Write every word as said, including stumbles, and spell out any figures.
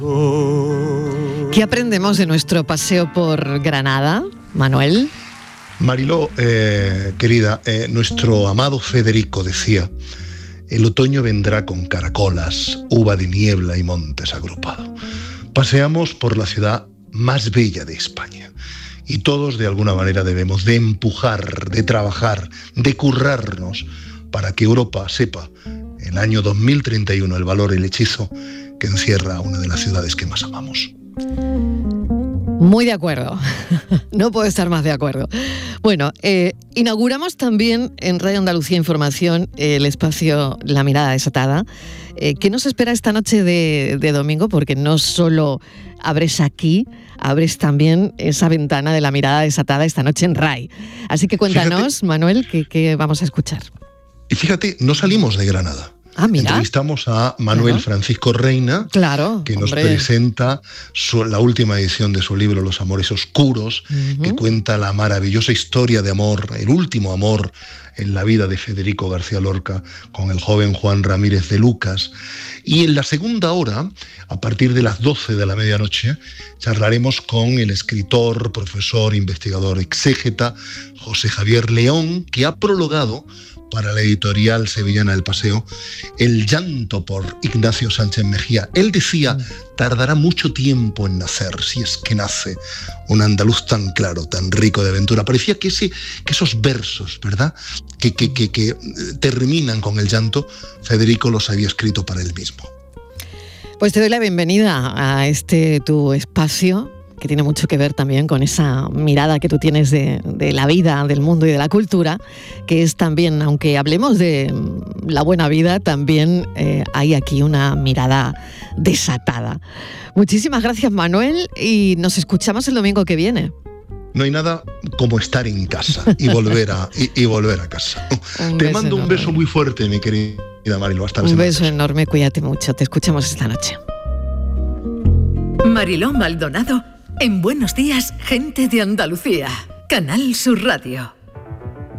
¿Qué aprendemos de nuestro paseo por Granada, Manuel? Mariló, eh, querida, eh, nuestro amado Federico decía: el otoño vendrá con caracolas, uva de niebla y montes agrupados. Paseamos por la ciudad más bella de España y todos de alguna manera debemos de empujar, de trabajar, de currarnos para que Europa sepa el año dos mil treinta y uno el valor, el hechizo que encierra una de las ciudades que más amamos. Muy de acuerdo, no puedo estar más de acuerdo. Bueno, eh, inauguramos también en Radio Andalucía Información el espacio La Mirada Desatada. Eh, ¿Qué nos espera esta noche de, de domingo? Porque no solo abres aquí, abres también esa ventana de La Mirada Desatada esta noche en R A I. Así que cuéntanos, fíjate, Manuel, ¿qué, qué vamos a escuchar? Y fíjate, no salimos de Granada. Ah, mira. Entrevistamos a Manuel claro. Francisco Reina, claro, que hombre. nos presenta su, la última edición de su libro Los Amores Oscuros, uh-huh. que cuenta la maravillosa historia de amor, el último amor en la vida de Federico García Lorca con el joven Juan Ramírez de Lucas. Y en la segunda hora, a partir de las doce de la medianoche, charlaremos con el escritor, profesor, investigador, exégeta José Javier León, que ha prologado para la editorial sevillana El Paseo El llanto por Ignacio Sánchez Mejía. Él decía: tardará mucho tiempo en nacer, si es que nace, un andaluz tan claro, tan rico de aventura. Parecía que, ese, que esos versos, ¿verdad?, que, que, que, que terminan con el llanto, Federico los había escrito para él mismo. Pues te doy la bienvenida a este tu espacio, que tiene mucho que ver también con esa mirada que tú tienes de, de la vida, del mundo y de la cultura, que es también, aunque hablemos de la buena vida, también eh, hay aquí una mirada desatada. Muchísimas gracias, Manuel, y nos escuchamos el domingo que viene. No hay nada como estar en casa y volver a, y, y volver a casa. Te mando un beso muy fuerte, mi querida Mariló. Hasta la Un semana. beso enorme, cuídate mucho. Te escuchamos esta noche. Mariló Maldonado en Buenos Días, Gente de Andalucía, Canal Sur Radio.